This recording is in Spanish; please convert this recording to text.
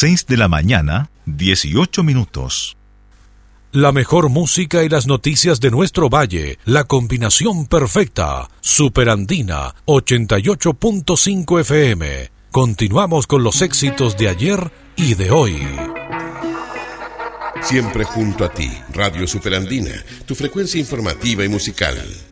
6 de la mañana, 18 minutos. La mejor música y las noticias de nuestro valle, la combinación perfecta. Superandina 88.5 FM. Continuamos con los éxitos de ayer y de hoy. Siempre junto a ti, Radio Superandina, tu frecuencia informativa y musical.